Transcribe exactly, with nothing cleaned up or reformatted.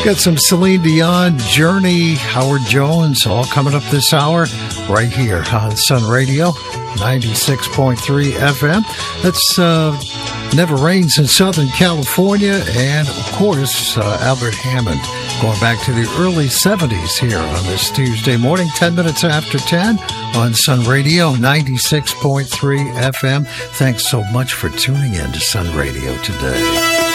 Got some Celine Dion, Journey, Howard Jones, all coming up this hour right here on Sun Radio, ninety-six point three F M. That's uh, Never Rains in Southern California, and, of course, uh, Albert Hammond, going back to the early seventies here on this Tuesday morning, ten minutes after ten on Sun Radio, ninety-six point three F M. Thanks so much for tuning in to Sun Radio today.